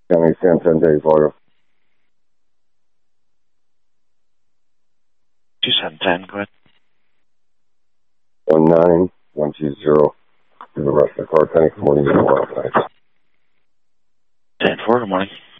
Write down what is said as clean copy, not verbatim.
County San Vicente, Florida. 2710, go ahead. 19120. To the rest of the car tank. Morning, 10-4, good morning.